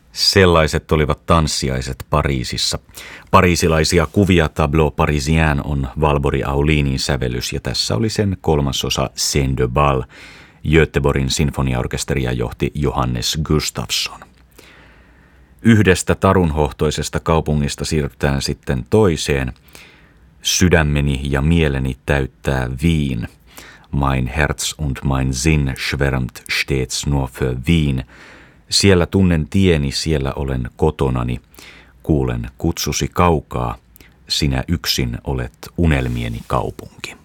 Sellaiset olivat tanssiaiset Pariisissa. Pariisilaisia kuvia Tableau Parisien on Valborg Aulinin sävellys ja tässä oli sen 3. osa Scène de Bal. Göteborgin sinfoniaorkesteria johti Johannes Gustafsson. Yhdestä tarunhohtoisesta kaupungista siirrytään sitten toiseen. Sydämeni ja mieleni täyttää Wien. Mein Herz und mein Sinn schwärmt stets nur für Wien. Siellä tunnen tieni, siellä olen kotonani. Kuulen kutsusi kaukaa, sinä yksin olet unelmieni kaupunki.